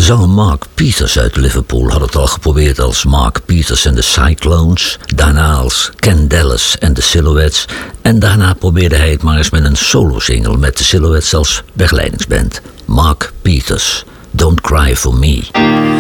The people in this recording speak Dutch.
Zanger Mark Peters uit Liverpool had het al geprobeerd als Mark Peters en de Cyclones, daarna als Ken Dallas en de Silhouettes en daarna probeerde hij het maar eens met een solo-single met de Silhouettes als begeleidingsband. Mark Peters, Don't Cry For Me.